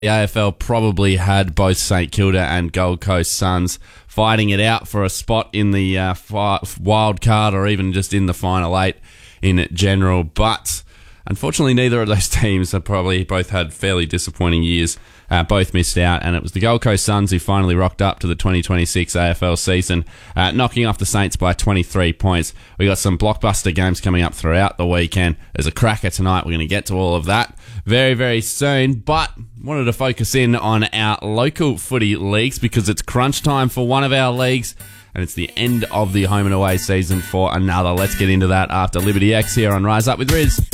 The AFL probably had both St Kilda and Gold Coast Suns fighting it out for a spot in the wild card or even just in the final 8 in general. But unfortunately, neither of those teams have probably both had fairly disappointing years. Both missed out, and it was the Gold Coast Suns who finally rocked up to the 2026 AFL season, knocking off the Saints by 23 points. We got some blockbuster games coming up throughout the weekend. There's a cracker tonight. We're going to get to all of that very, very soon, but wanted to focus in on our local footy leagues because it's crunch time for one of our leagues, and it's the end of the home and away season for another. Let's get into that after Liberty X here on Rise Up with Riz.